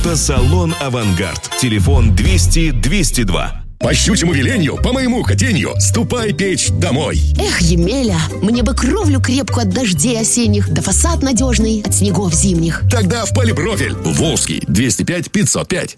Автосалон «Авангард». Телефон 200-202. По щучьему велению, по моему хотению, ступай печь домой. Эх, Емеля, мне бы кровлю крепкую от дождей осенних, да фасад надежный от снегов зимних. Тогда в Полипрофиль. Волжский, 205-505.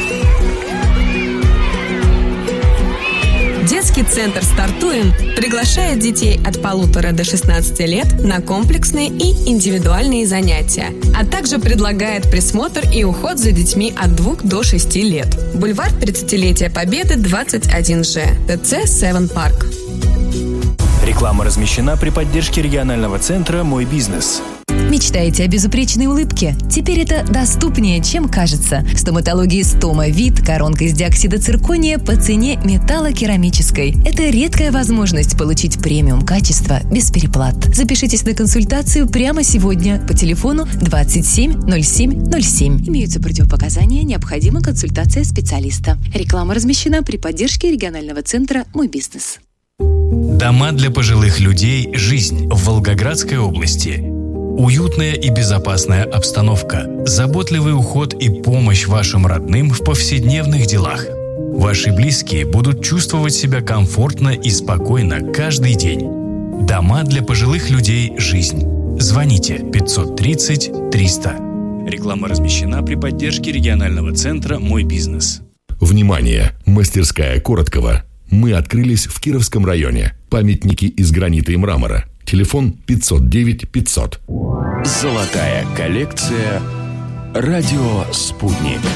Детский центр «Стартуем» приглашает детей от 1,5 до 16 лет на комплексные и индивидуальные занятия, а также предлагает присмотр и уход за детьми от 2 до 6 лет. Бульвар 30-летия Победы, 21Ж, ТЦ «Севен Парк». Реклама размещена при поддержке регионального центра «Мой бизнес». Мечтаете о безупречной улыбке? Теперь это доступнее, чем кажется. В стоматологии Стома Вит коронка из диоксида циркония по цене металлокерамической. Это редкая возможность получить премиум качества без переплат. Запишитесь на консультацию прямо сегодня по телефону 27 07 07. Имеются противопоказания, необходима консультация специалиста. Реклама размещена при поддержке регионального центра «Мой бизнес». Дома для пожилых людей «Жизнь» в Волгоградской области. Уютная и безопасная обстановка, заботливый уход и помощь вашим родным в повседневных делах. Ваши близкие будут чувствовать себя комфортно и спокойно каждый день. Дома для пожилых людей «Жизнь». Звоните 530 300. Реклама размещена при поддержке регионального центра «Мой бизнес». Внимание! Мастерская Короткова. Мы открылись в Кировском районе. Памятники из гранита и мрамора. Телефон 509 500. Золотая коллекция «Радио Спутник».